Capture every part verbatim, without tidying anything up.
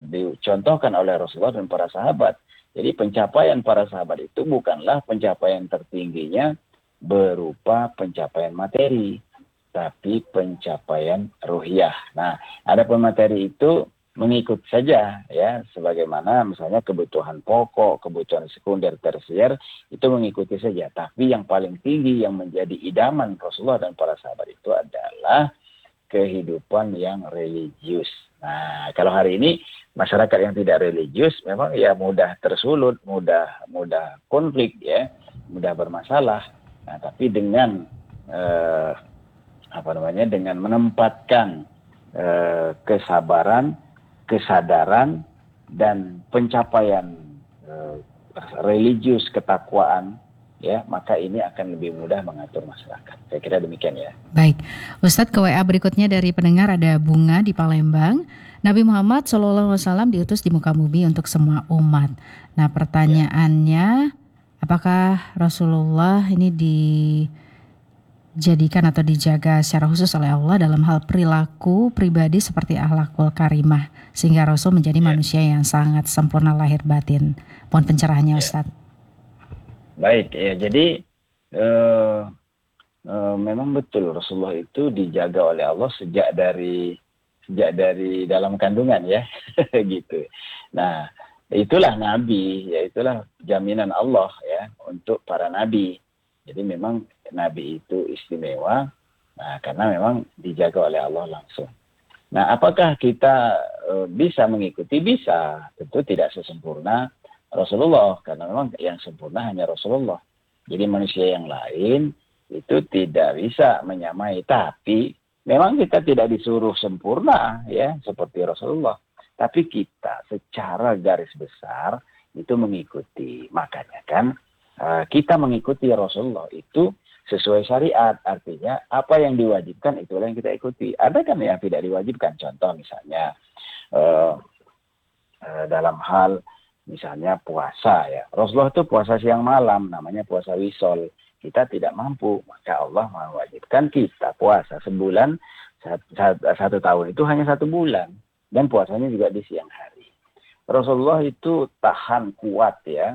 dicontohkan oleh Rasulullah dan para sahabat. Jadi pencapaian para sahabat itu bukanlah pencapaian tertingginya berupa pencapaian materi, tapi pencapaian ruhiyah. Nah, adapun materi itu mengikut saja ya, sebagaimana misalnya kebutuhan pokok, kebutuhan sekunder, tersier itu mengikuti saja. Tapi yang paling tinggi yang menjadi idaman Rasulullah dan para sahabat itu adalah kehidupan yang religius. Nah, kalau hari ini masyarakat yang tidak religius memang ya mudah tersulut, mudah mudah konflik ya, mudah bermasalah. Nah, tapi dengan eh, apa namanya, dengan menempatkan eh, kesabaran, kesadaran dan pencapaian eh, religius, ketakwaan, ya, maka ini akan lebih mudah mengatur masyarakat. Saya kira demikian ya. Baik, Ustadz, ke W A berikutnya dari pendengar ada Bunga di Palembang. Nabi Muhammad shallallahu alaihi wasallam diutus di muka bumi untuk semua umat. Nah, pertanyaannya, apakah Rasulullah ini dijadikan atau dijaga secara khusus oleh Allah dalam hal perilaku pribadi seperti akhlakul karimah, sehingga Rasul menjadi ya. manusia yang sangat sempurna lahir batin? Mohon pencerahannya, ya. Ustadz. Baik, ya, jadi uh, uh, memang betul Rasulullah itu dijaga oleh Allah sejak dari sejak dari dalam kandungan ya, gitu. Nah, itulah Nabi, ya itulah jaminan Allah ya untuk para Nabi. Jadi memang Nabi itu istimewa, nah, karena memang dijaga oleh Allah langsung. Nah, apakah kita uh, bisa mengikuti? Bisa, tentu tidak sesempurna Rasulullah, karena memang yang sempurna hanya Rasulullah. Jadi manusia yang lain itu tidak bisa menyamai, tapi memang kita tidak disuruh sempurna ya seperti Rasulullah, tapi kita secara garis besar itu mengikuti. Makanya kan uh, kita mengikuti Rasulullah itu sesuai syariat, artinya apa yang diwajibkan itulah yang kita ikuti. Ada kan yang tidak diwajibkan, contoh misalnya uh, uh, dalam hal misalnya puasa ya. Rasulullah itu puasa siang malam, namanya puasa wisol. Kita tidak mampu, maka Allah mewajibkan kita puasa sebulan, satu, satu, satu tahun itu hanya satu bulan. Dan puasanya juga di siang hari. Rasulullah itu tahan kuat ya.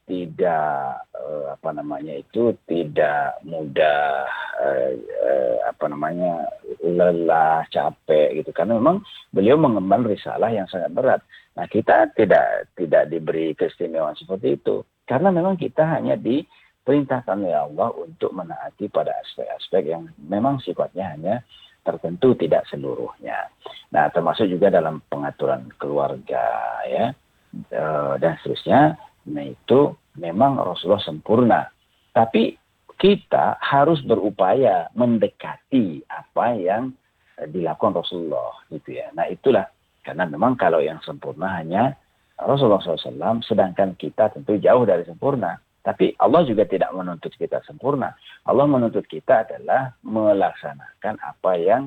Tidak, eh, apa namanya itu, tidak mudah, eh, eh, apa namanya, lelah, capek gitu. Karena memang beliau mengemban risalah yang sangat berat. Nah, kita tidak tidak diberi keistimewaan seperti itu. Karena memang kita hanya diperintahkan oleh Allah untuk menaati pada aspek-aspek yang memang sifatnya hanya tertentu, tidak seluruhnya. Nah, termasuk juga dalam pengaturan keluarga ya, e, dan seterusnya. Nah, itu memang Rasulullah sempurna. Tapi kita harus berupaya mendekati apa yang dilakukan Rasulullah gitu ya. Nah, itulah. Karena memang kalau yang sempurna hanya Rasulullah shallallahu alaihi wasallam, sedangkan kita tentu jauh dari sempurna. Tapi Allah juga tidak menuntut kita sempurna. Allah menuntut kita adalah melaksanakan apa yang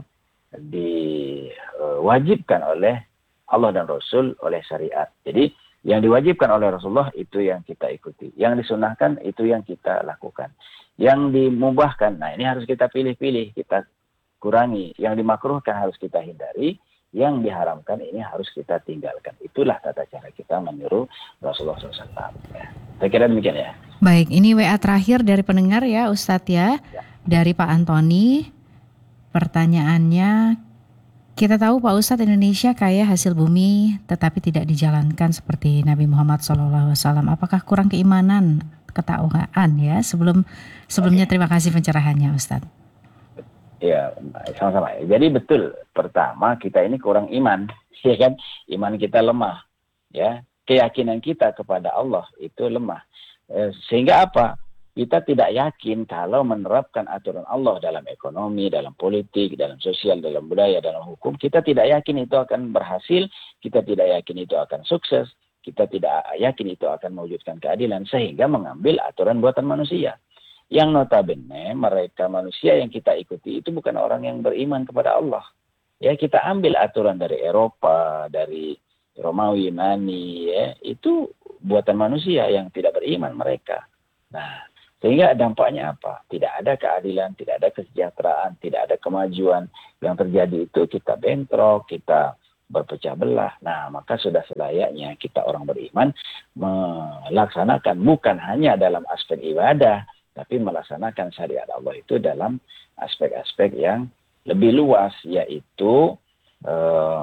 diwajibkan oleh Allah dan Rasul, oleh syariat. Jadi yang diwajibkan oleh Rasulullah itu yang kita ikuti. Yang disunahkan itu yang kita lakukan. Yang dimubahkan, nah ini harus kita pilih-pilih, kita kurangi. Yang dimakruhkan harus kita hindari. Yang diharamkan ini harus kita tinggalkan. Itulah tata cara kita meniru Rasulullah shallallahu alaihi wasallam. Ya. Saya kira demikian ya. Baik, ini W A terakhir dari pendengar ya Ustadz ya. ya. Dari Pak Antoni. Pertanyaannya, kita tahu Pak Ustadz, Indonesia kaya hasil bumi tetapi tidak dijalankan seperti Nabi Muhammad shallallahu alaihi wasallam. Apakah kurang keimanan, ketakwaan ya? Sebelum Sebelumnya okay. Terima kasih pencerahannya Ustadz. Ya, sama-sama. Jadi betul, pertama kita ini kurang iman, ya kan? Iman kita lemah, ya. Keyakinan kita kepada Allah itu lemah. Eh, sehingga apa? Kita tidak yakin kalau menerapkan aturan Allah dalam ekonomi, dalam politik, dalam sosial, dalam budaya, dalam hukum, kita tidak yakin itu akan berhasil, kita tidak yakin itu akan sukses, kita tidak yakin itu akan mewujudkan keadilan, sehingga mengambil aturan buatan manusia. Yang notabene mereka manusia yang kita ikuti itu bukan orang yang beriman kepada Allah. Ya, kita ambil aturan dari Eropa, dari Romawi, Yunani, ya, itu buatan manusia yang tidak beriman mereka. Nah, sehingga dampaknya apa? Tidak ada keadilan, tidak ada kesejahteraan, tidak ada kemajuan. Yang terjadi itu kita bentrok, kita berpecah belah. Nah, maka sudah selayaknya kita orang beriman melaksanakan bukan hanya dalam aspek ibadah, tapi melaksanakan syariat Allah itu dalam aspek-aspek yang lebih luas, yaitu eh,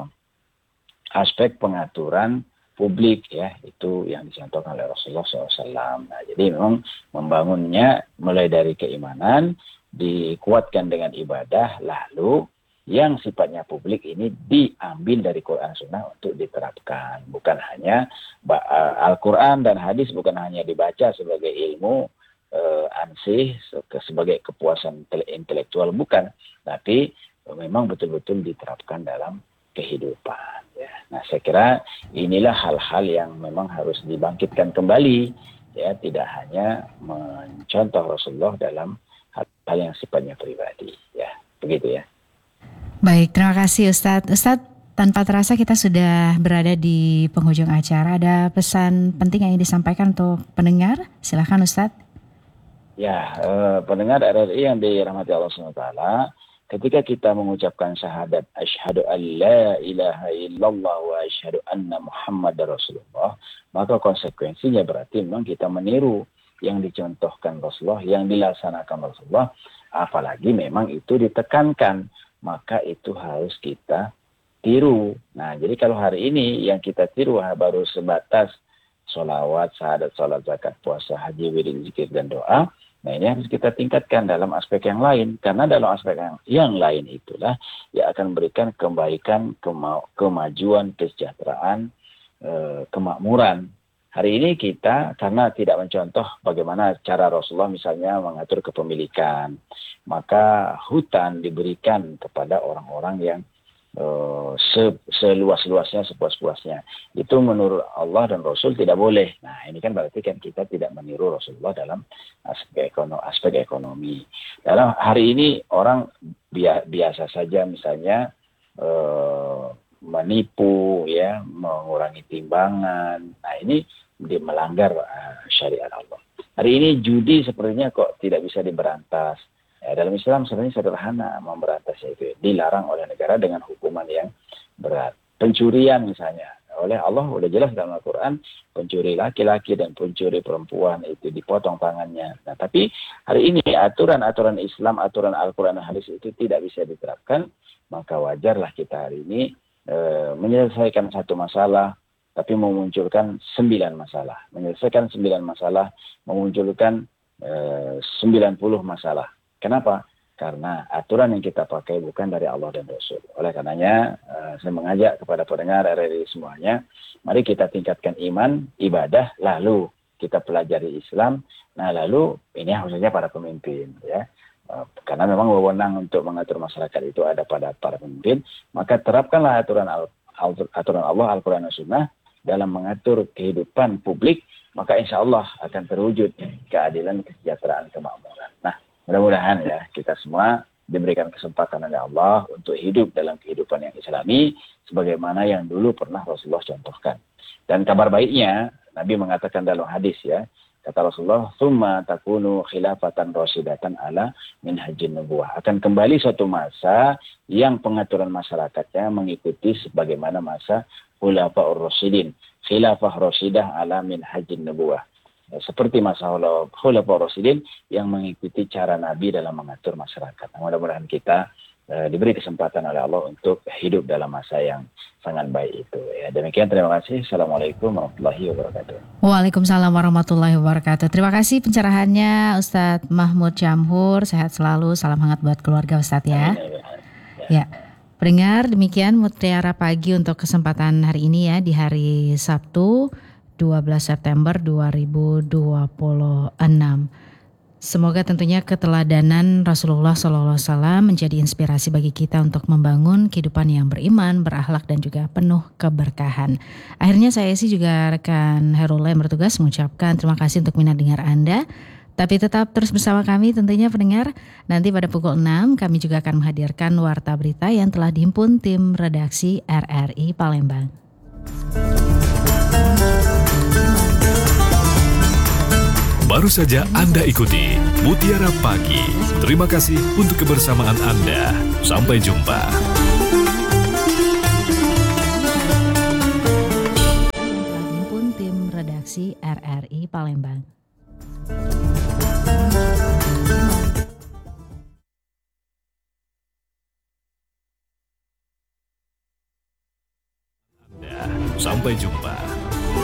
aspek pengaturan publik, ya, itu yang dicontohkan oleh Rasulullah shallallahu alaihi wasallam. Nah, jadi memang membangunnya mulai dari keimanan, dikuatkan dengan ibadah, lalu yang sifatnya publik ini diambil dari Quran Sunnah untuk diterapkan. Bukan hanya Al-Quran dan hadis bukan hanya dibaca sebagai ilmu uh, ansih, sebagai kepuasan intelektual, bukan, tapi memang betul-betul diterapkan dalam kehidupan. Ya. Nah, saya kira inilah hal-hal yang memang harus dibangkitkan kembali, ya, tidak hanya mencontoh Rasulullah dalam hal-hal yang sifatnya pribadi, ya, begitu ya. Baik, terima kasih Ustadz. Ustadz, tanpa terasa kita sudah berada di penghujung acara. Ada pesan penting yang ingin disampaikan untuk pendengar? Silakan Ustadz. Ya, eh, pendengar R R I yang dirahmati Allah subhanahu wa taala, ketika kita mengucapkan syahadat asyhadu an la ilaha illallah wa asyhadu anna Muhammadar Rasulullah, maka konsekuensinya berarti memang kita meniru yang dicontohkan Rasulullah, yang dilaksanakan Rasulullah, apalagi memang itu ditekankan, maka itu harus kita tiru. Nah, jadi kalau hari ini yang kita tiru baru sebatas sholawat, syahadat, sholat, zakat, puasa, haji, wirid, zikir, dan doa, nah ini harus kita tingkatkan dalam aspek yang lain. Karena dalam aspek yang, yang lain itulah yang akan memberikan kebaikan, kema- kemajuan, kesejahteraan, eh, kemakmuran. Hari ini kita karena tidak mencontoh bagaimana cara Rasulullah misalnya mengatur kepemilikan, maka hutan diberikan kepada orang-orang yang uh, se- seluas-luasnya, sepuas-puasnya. Itu menurut Allah dan Rasul tidak boleh. Nah, ini kan berarti kan kita tidak meniru Rasulullah dalam aspek ekonomi. Aspek ekonomi. Dalam hari ini orang bi- biasa saja misalnya uh, menipu, ya, mengurangi timbangan. Nah, ini dia melanggar uh, syariat Allah. Hari ini judi sepertinya kok tidak bisa diberantas. Ya, dalam Islam sebenarnya sederhana memberantasnya, itu dilarang oleh negara dengan hukuman yang berat. Pencurian misalnya, oleh Allah sudah jelas dalam Al-Quran, pencuri laki-laki dan pencuri perempuan itu dipotong tangannya. Nah, tapi hari ini aturan-aturan Islam, aturan Al-Quran dan hadis itu tidak bisa diterapkan, maka wajarlah kita hari ini E, menyelesaikan satu masalah tapi memunculkan sembilan masalah, menyelesaikan sembilan masalah memunculkan e, sembilan puluh masalah. Kenapa? Karena aturan yang kita pakai bukan dari Allah dan Rasul. Oleh karenanya e, saya mengajak kepada pendengar R R I semuanya, mari kita tingkatkan iman, ibadah, lalu kita pelajari Islam. Nah, lalu ini khususnya para pemimpin, ya. Karena memang wewenang untuk mengatur masyarakat itu ada pada para pemimpin, maka terapkanlah aturan al, aturan Allah, Al-Quran dan Sunnah dalam mengatur kehidupan publik, maka insya Allah akan terwujud keadilan, kesejahteraan, kemakmuran. Nah, mudah-mudahan ya kita semua diberikan kesempatan oleh Allah untuk hidup dalam kehidupan yang Islami, sebagaimana yang dulu pernah Rasulullah contohkan. Dan kabar baiknya, Nabi mengatakan dalam hadis, ya, kata Rasulullah, "Tsumma takunu khilafatan rasyidatan ala minhajin nubuwah." Akan kembali suatu masa yang pengaturan masyarakatnya mengikuti sebagaimana masa khulafaur rasyidin. Khilafah rasyidah ala minhajin nubuwah. Seperti masa khulafaur rasyidin yang mengikuti cara Nabi dalam mengatur masyarakat. Nah, mudah-mudahan kita uh, diberi kesempatan oleh Allah untuk hidup dalam masa yang sangat baik itu. Ya, demikian, terima kasih. Assalamualaikum warahmatullahi wabarakatuh. Waalaikumsalam warahmatullahi wabarakatuh. Terima kasih pencerahannya Ustadz Mahmud Jamhur. Sehat selalu, salam hangat buat keluarga Ustadz ya. Amin, amin. Ya, pendengar, demikian Mutiara Pagi untuk kesempatan hari ini ya, di hari Sabtu dua belas September dua ribu dua puluh enam. Semoga tentunya keteladanan Rasulullah shallallahu alaihi wasallam menjadi inspirasi bagi kita untuk membangun kehidupan yang beriman, berakhlak dan juga penuh keberkahan. Akhirnya saya sih juga rekan Herula yang bertugas mengucapkan terima kasih untuk minat dengar Anda. Tapi tetap terus bersama kami tentunya pendengar. Nanti pada pukul enam kami juga akan menghadirkan warta berita yang telah dihimpun tim redaksi R R I Palembang. Baru saja Anda ikuti Mutiara Pagi. Terima kasih untuk kebersamaan Anda. Sampai jumpa. Redaksi R R I Palembang. Sampai jumpa.